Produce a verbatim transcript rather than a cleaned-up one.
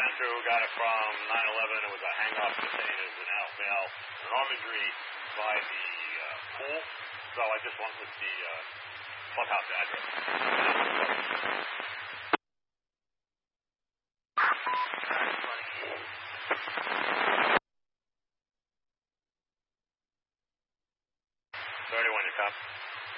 Center who got it from nine eleven. It was a hang-off containers and out mail. An arm injury by the uh, pool. So I just went with the uh, clubhouse address. thirty-one, you cop.